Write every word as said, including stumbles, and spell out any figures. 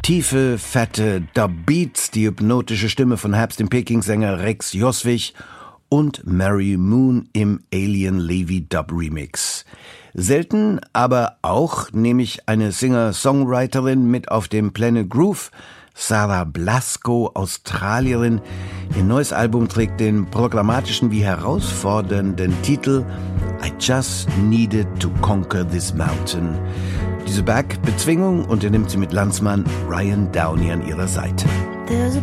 Tiefe, fette Dub-Beats, die hypnotische Stimme von Herbst im Peking-Sänger Rex Joswig und Mary Moon im Alien Levy Dub Remix. Selten, aber auch nehme ich eine Singer-Songwriterin mit auf dem Planet Groove, Sarah Blasko, Australierin. Ihr neues Album trägt den programmatischen wie herausfordernden Titel I Just Needed to Conquer This Mountain. Diese Bergbezwingung unternimmt sie mit Landsmann Ryan Downey an ihrer Seite.